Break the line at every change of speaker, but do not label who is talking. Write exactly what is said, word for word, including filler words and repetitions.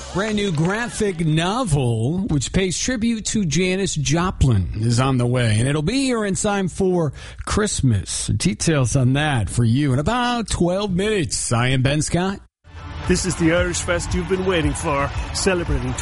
Brand new graphic novel, which pays tribute to Janis Joplin, is on the way, and it'll be here in time for Christmas. Details on that for you in about twelve minutes. I am Ben Scott.
This is the Irish Fest you've been waiting for, celebrating